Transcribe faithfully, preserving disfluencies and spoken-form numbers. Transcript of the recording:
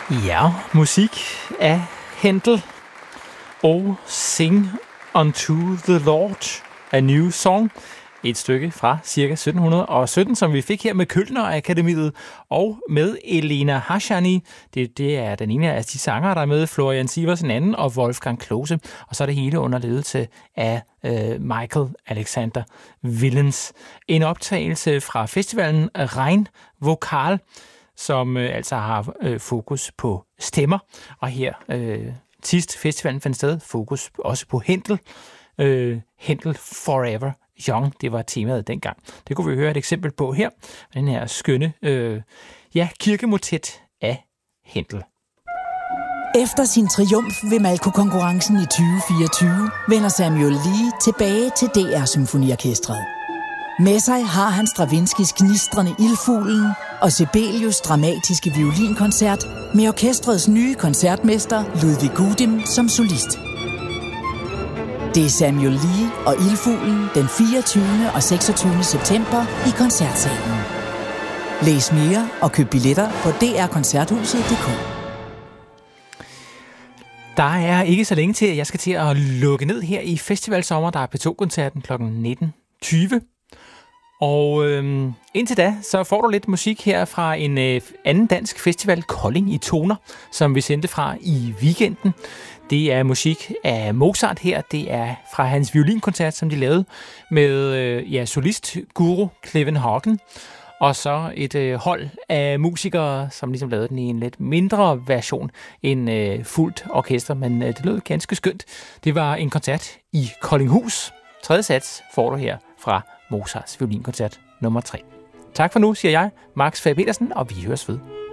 Ja, musik af Händel og Sing Unto the Lord, A New Song. Et stykke fra ca. sytten sytten, som vi fik her med Kölner Akademiet og med Elena Hashani. Det, det er den ene af de sanger, der er med, Florian Sievers en anden, og Wolfgang Klose. Og så er det hele under ledelse af øh, Michael Alexander Willens. En optagelse fra festivalen Rhein Vokal, som øh, altså har øh, fokus på stemmer. Og her øh, sidst festivalen fandt sted, fokus også på Händel. Øh, Händel Forever Young, det var temaet dengang. Det kunne vi høre et eksempel på her. Den her skønne øh, ja, kirkemotet af Händel. Efter sin triumf ved Malko-konkurrencen i tyve fireogtyve vender Samuel Lee tilbage til D R-symfoniorkestret. Med sig har han Stravinskys gnistrende Ildfuglen og Sibelius' dramatiske violinkoncert med orkestrets nye koncertmester Ludwig Gudim som solist. Det er Samuel Lee og Ildfuglen den fireogtyvende og seksogtyvende september i Koncertsalen. Læs mere og køb billetter på d r koncerthuset punktum d k. Der er ikke så længe til, at jeg skal til at lukke ned her i festivalsommer. Der er P to-koncerten kl. nitten tyve. Og øhm, indtil da, så får du lidt musik her fra en øh, anden dansk festival, Kolding i Toner, som vi sendte fra i weekenden. Det er musik af Mozart her. Det er fra hans violinkoncert, som de lavede med øh, ja, solist Guru Cleven Hagen. Og så et øh, hold af musikere, som ligesom lavede den i en lidt mindre version end øh, fuldt orkester, men øh, det lød ganske skønt. Det var en koncert i Koldinghus. Tredje sats får du her fra Mozarts violinkoncert nummer tre. Tak for nu, siger jeg, Max Faber Petersen, og vi høres ved.